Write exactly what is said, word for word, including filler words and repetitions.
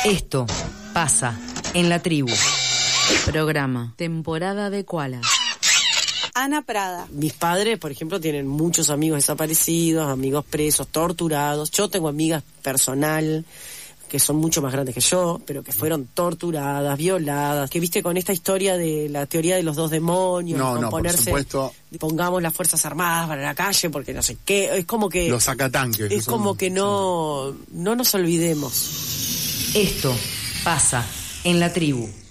Esto pasa en la tribu. Programa, temporada de Koala. Ana Prada. Mis padres, por ejemplo, tienen muchos amigos desaparecidos, amigos presos, torturados. Yo tengo amigas personal que son mucho más grandes que yo, pero que fueron torturadas, violadas, que viste con esta historia de la teoría de los dos demonios, no, con no, ponerse, por supuesto, pongamos las fuerzas armadas para la calle porque no sé qué, es como que los sacatanques, es como son, que no, no nos olvidemos. Esto pasa en la tribu.